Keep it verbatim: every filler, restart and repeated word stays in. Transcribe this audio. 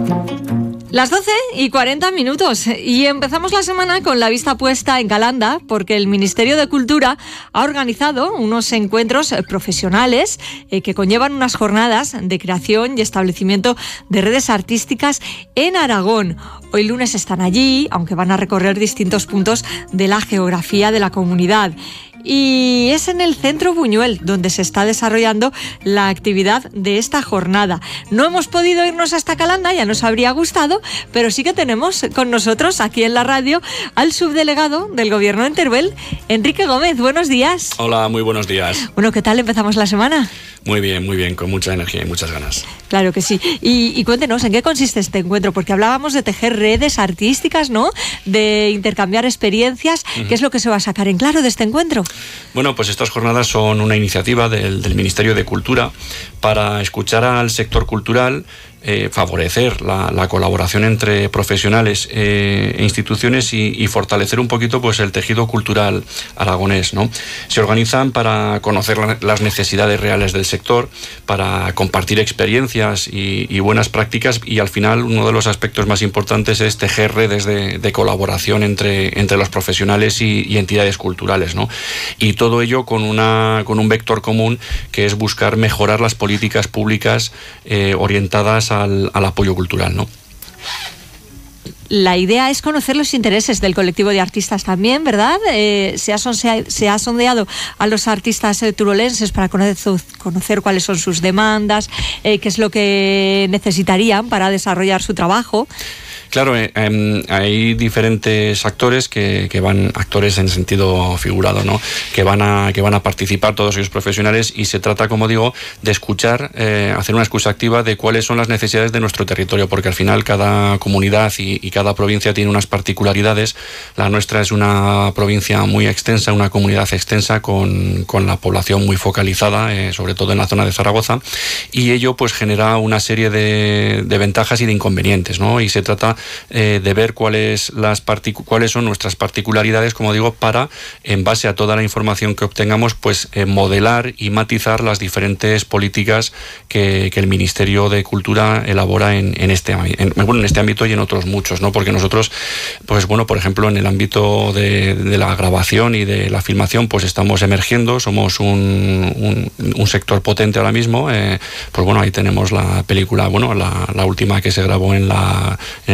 Las doce y cuarenta minutos y empezamos la semana con la vista puesta en Calanda porque el Ministerio de Cultura ha organizado unos encuentros profesionales eh, que conllevan unas jornadas de creación y establecimiento de redes artísticas en Aragón. Hoy lunes están allí, aunque van a recorrer distintos puntos de la geografía de la comunidad. Y es en el Centro Buñuel donde se está desarrollando la actividad de esta jornada. No hemos podido irnos hasta Calanda, ya nos habría gustado, pero sí que tenemos con nosotros aquí en la radio al subdelegado del Gobierno en Teruel, Enrique Gómez. Buenos días. Hola, muy buenos días. Bueno, ¿qué tal empezamos la semana? Muy bien, muy bien, con mucha energía y muchas ganas. Claro que sí. Y, y cuéntenos, ¿en qué consiste este encuentro? Porque hablábamos de tejer redes artísticas, ¿no? De intercambiar experiencias. Uh-huh. ¿Qué es lo que se va a sacar en claro de este encuentro? Bueno, pues estas jornadas son una iniciativa del, del Ministerio de Cultura para escuchar al sector cultural, eh, favorecer la, la colaboración entre profesionales eh, e instituciones y, y fortalecer un poquito pues el tejido cultural aragonés, ¿no? Se organizan para conocer la, las necesidades reales del sector, para compartir experiencias y, y buenas prácticas, y al final uno de los aspectos más importantes es tejer redes de, de colaboración entre, entre los profesionales y, y entidades culturales, ¿no? Y todo ello con, una, con un vector común, que es buscar mejorar las políticas públicas eh, orientadas al, al apoyo cultural, ¿no? La idea es conocer los intereses del colectivo de artistas también, ¿verdad? Eh, se, ha sondeado, se ha sondeado a los artistas eh, turolenses para conocer, conocer cuáles son sus demandas, eh, qué es lo que necesitarían para desarrollar su trabajo. Claro, eh, eh, hay diferentes actores que, que van, actores en sentido figurado, ¿no? Que van a, que van a participar, todos ellos profesionales, y se trata, como digo, de escuchar, eh, hacer una escucha activa de cuáles son las necesidades de nuestro territorio, porque al final cada comunidad y, y cada provincia tiene unas particularidades. La nuestra es una provincia muy extensa, una comunidad extensa con, con la población muy focalizada, eh, sobre todo en la zona de Zaragoza, y ello pues genera una serie de, de ventajas y de inconvenientes, ¿no? Y se trata Eh, de ver cuáles las particu- cuáles son nuestras particularidades, como digo, para, en base a toda la información que obtengamos, pues eh, modelar y matizar las diferentes políticas que, que el Ministerio de Cultura elabora en, en este en, bueno, en este ámbito y en otros muchos, ¿no? Porque nosotros, pues bueno, por ejemplo, en el ámbito de, de la grabación y de la filmación, pues estamos emergiendo, somos un, un, un sector potente ahora mismo. Eh, pues bueno, ahí tenemos la película, bueno, la, la última que se grabó en la en